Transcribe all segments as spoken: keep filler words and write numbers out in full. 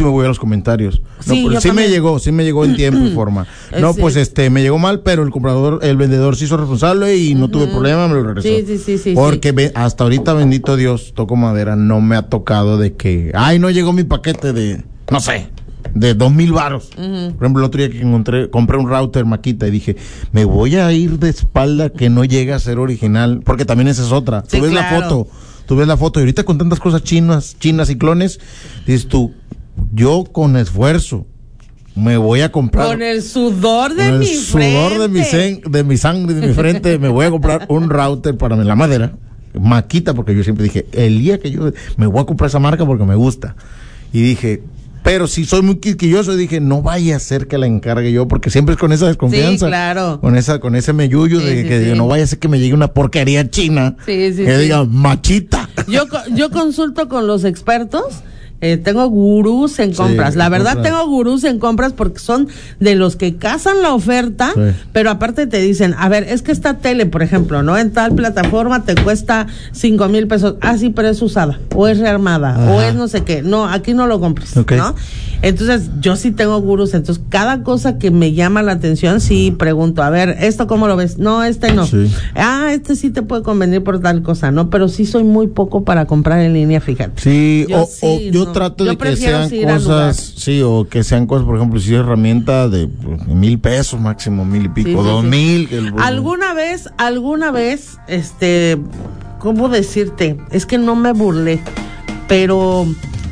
sí me voy a los comentarios. No, Sí, pues, yo sí también. me llegó, sí me llegó en tiempo y forma. No, Sí. pues este, me llegó mal, pero el comprador, el vendedor se hizo responsable y no tuve problema, me lo regresó. Sí, sí, sí, sí, Porque sí. ve- hasta ahorita, bendito Dios, toco madera, no me ha tocado de que, ay, no llegó mi paquete de, no sé, de dos mil varos. Por ejemplo, el otro día que encontré, compré un router Maquita y dije, me voy a ir de espalda que no llega a ser original, porque también esa es otra. Sí, tú ves claro. la foto, tú ves la foto y ahorita con tantas cosas chinas, chinas y clones, dices tú, yo con esfuerzo me voy a comprar. Con el sudor de con el mi sudor de mi, frente. sen- de mi sangre, de mi frente, me voy a comprar un router para la madera, Maquita, porque yo siempre dije, el día que yo me voy a comprar esa marca porque me gusta. Y dije, pero si soy muy quisquilloso, dije, no vaya a ser que la encargue yo, porque siempre es con esa desconfianza. Sí, claro. Con esa, con ese meyuyo Sí, de sí, que sí. no vaya a ser que me llegue una porquería china. Sí, sí, que sí. diga, Machita. Yo, co- yo consulto con los expertos. Eh, tengo gurús en Sí, compras. La en verdad, compras. tengo gurús en compras porque son de los que cazan la oferta, Sí. pero aparte te dicen, a ver, es que esta tele, por ejemplo, ¿no? En tal plataforma te cuesta cinco mil pesos. Ah, sí, pero es usada, o es rearmada, Ajá. o es no sé qué. No, aquí no lo compres, Ok. ¿no? Entonces, yo sí tengo gurús. Entonces, cada cosa que me llama la atención, sí pregunto, a ver, ¿esto cómo lo ves? No, este no. Sí. Ah, este sí te puede convenir por tal cosa, ¿no? Pero sí soy muy poco para comprar en línea, fíjate. Sí, Yo o, sí, o yo no. trato Yo de que prefiero sean sí ir al lugar. cosas, sí, o que sean cosas, por ejemplo, si es herramienta de pues, mil pesos máximo, mil y pico, Sí, sí, dos sí. mil. que el- Alguna vez, alguna vez, este, ¿cómo decirte? Es que no me burlé, pero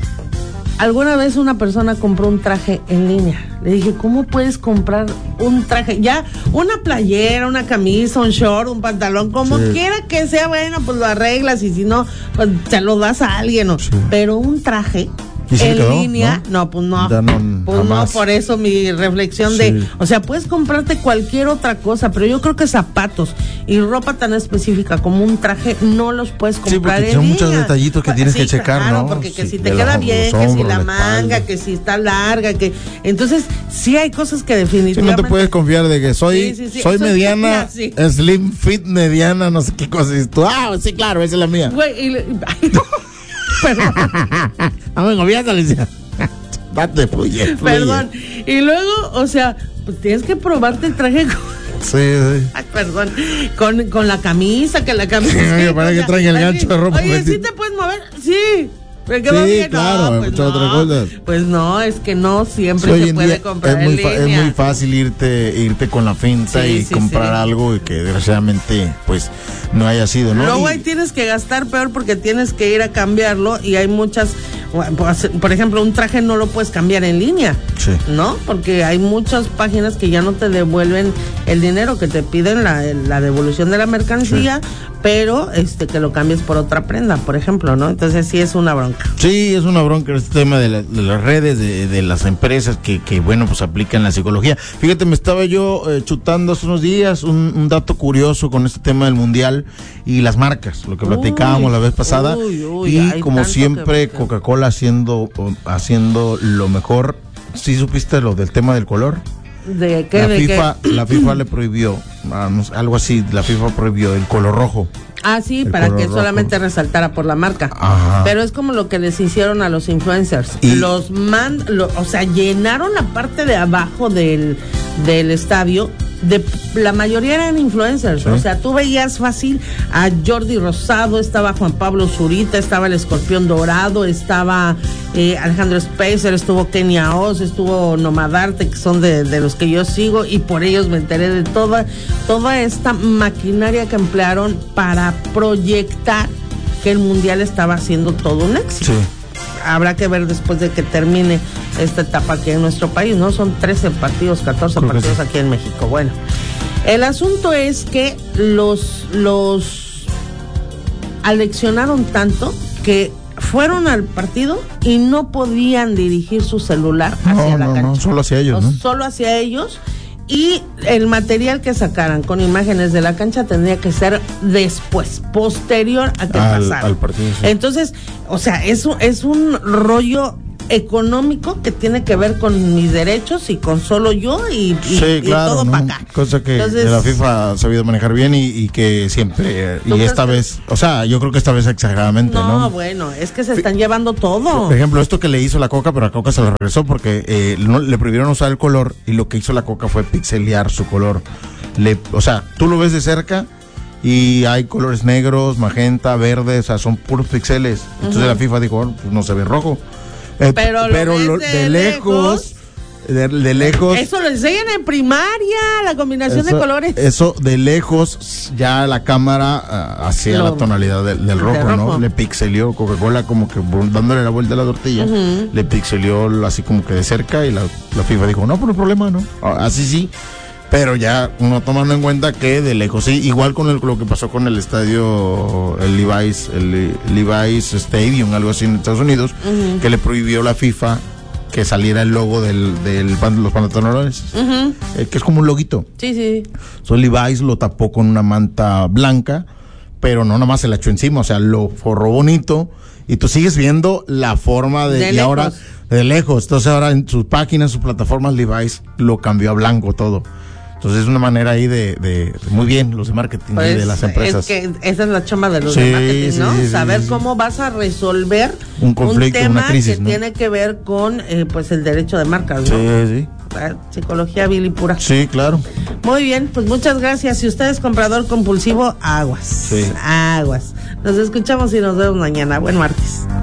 alguna vez una persona compró un traje en línea. Le dije, ¿cómo puedes comprar un traje? Ya, una playera, una camisa, un short, un pantalón, como Sí. quiera que sea, bueno, pues lo arreglas y si no, pues se lo das a alguien, ¿no? Sí. Pero un traje ¿Y si le en quedó? línea, ¿No? no, pues no. Ya no, pues no, jamás. por eso mi reflexión de, Sí. o sea, puedes comprarte cualquier otra cosa, pero yo creo que zapatos y ropa tan específica como un traje no los puedes Sí, comprar porque en son línea. muchos detallitos que Pues, tienes sí, que checar, claro, ¿no? porque que Sí, si te de queda la- bien, los que si hombros, la la manga, espalda. que si está larga, que entonces sí hay cosas que Sí, definitivamente no te puedes confiar de que soy, Sí, sí, sí, soy soy mediana, sí. slim fit mediana, no sé qué cosa. Y tú, ah, sí, claro, esa es la mía. Güey, y le- ay, no. Perdón. No me confianza, Alicia. Date, fluye, fluye. Perdón. Y luego, o sea, pues tienes que probarte el traje con, Sí, sí. ay, perdón, con, con la camisa, que la camisa. Oye, para que traiga el gancho de ropa. Oye, ¿sí te puedes mover? Sí. ¿Me quedó Sí, bien? claro, No, hay pues muchas no. otras cosas. Pues no, es que no siempre Sí, hoy se en puede día comprar es muy, en fa- línea. es muy fácil irte irte con la finta Sí, y sí, comprar sí. algo y que desgraciadamente pues no haya sido, ¿no? Luego Y- ahí tienes que gastar peor porque tienes que ir a cambiarlo y hay muchas, por ejemplo, un traje no lo puedes cambiar en línea, Sí. ¿no? Porque hay muchas páginas que ya no te devuelven el dinero, que te piden la, la devolución de la mercancía, pero este que lo cambies por otra prenda, por ejemplo, ¿no? Entonces sí es una bronca. Sí, es una bronca este tema de, la- de las redes, de, de las empresas que, que, bueno, pues aplican la psicología. Fíjate, me estaba yo eh, chutando hace unos días un, un dato curioso con este tema del mundial y las marcas, lo que Uy, platicábamos la vez pasada. uy, uy, y hay como tanto siempre, que- Coca-Cola haciendo, haciendo lo mejor. ¿Sí supiste lo del tema del color? ¿De qué? La ¿De FIFA, qué? la FIFA le prohibió, ah, no sé, algo así, la FIFA prohibió el color rojo. Ah, sí, El para color que rojo. solamente resaltara por la marca. Ajá. Pero es como lo que les hicieron a los influencers. Y- Los man, lo- o sea, llenaron la parte de abajo del, del estadio. De, la mayoría eran influencers. Sí. O sea, tú veías fácil a Jordi Rosado, estaba Juan Pablo Zurita, estaba el Escorpión Dorado, estaba eh, Alejandro Spacer, estuvo Kenia Oz, estuvo Nomadarte, que son de, de los que yo sigo, y por ellos me enteré de toda, toda esta maquinaria que emplearon para proyectar que el mundial estaba haciendo todo un éxito. Sí. Habrá que ver después de que termine esta etapa aquí en nuestro país, ¿no? Son trece partidos, catorce Creo que partidos sí. aquí en México. Bueno, el asunto es que los, los aleccionaron tanto que fueron al partido y no podían dirigir su celular hacia No, la no, cancha. no, solo hacia ellos, No, ¿no? Solo hacia ellos. Y el material que sacaran con imágenes de la cancha tendría que ser después, posterior a que Al- pasara. al partido, sí. Entonces, o sea, es un, es un rollo económico que tiene que ver con mis derechos y con solo yo y, y, sí, y claro, todo ¿no? para acá. Cosa que Entonces, la FIFA ha sabido manejar bien y, y que siempre, y esta que... vez, o sea, yo creo que esta vez exageradamente, ¿no? No, bueno, es que se están llevando todo. Por ejemplo, esto que le hizo la Coca, pero a Coca se lo regresó porque eh, no, le prohibieron usar el color y lo que hizo la Coca fue pixelear su color. Le, o sea, tú lo ves de cerca y hay colores negros, magenta, verde, o sea, son puros píxeles. Entonces uh-huh. la FIFA dijo, bueno, pues no se ve rojo. Eh, pero lo pero lo, de, de lejos, de, de lejos. Eso lo enseñan en primaria, la combinación eso, de colores. Eso de lejos, ya la cámara uh, hacía lo, la tonalidad de, del rojo, de rojo, ¿no? Le pixelió Coca-Cola como que dándole la vuelta a la tortilla, uh-huh. le pixelió así como que de cerca y la, la FIFA dijo, no, pero no hay problema, ¿no? Así sí. Pero ya uno tomando en cuenta que de lejos, sí, igual con el, lo que pasó con el estadio, el Levi's, el Levi's Stadium, algo así en Estados Unidos, uh-huh. que le prohibió la FIFA que saliera el logo del, del los pantalones, uh-huh. eh, que es como un loguito. Sí, sí. So, Levi's lo tapó con una manta blanca, pero no nomás se la echó encima, o sea, lo forró bonito y tú sigues viendo la forma de, de y lejos. ahora de lejos. Entonces ahora en sus páginas, sus plataformas, Levi's lo cambió a blanco todo. Entonces es una manera ahí de, de, de muy bien los de marketing pues, de las empresas. Es que esa es la chamba de los sí, de marketing, ¿no? Sí, sí, saber sí, cómo vas a resolver un conflicto, un tema una crisis, que ¿no? tiene que ver con eh, pues el derecho de marcas, ¿no? Sí, sí. La psicología vil y pura. Sí, claro. Muy bien, pues muchas gracias. Si usted es comprador compulsivo, aguas. Sí. Aguas. Nos escuchamos y nos vemos mañana. Buen martes.